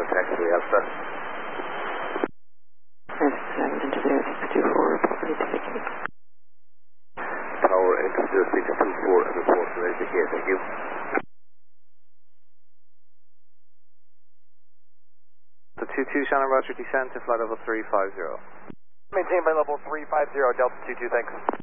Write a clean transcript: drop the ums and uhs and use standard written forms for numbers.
taxi Alpha. Engineer 624, report ready to vacate. Tower Engineer 624 and report ready to vacate, thank you. The 22 Shannon Roger, descend to flight level 350. Maintain by level 350, Delta 22, thanks.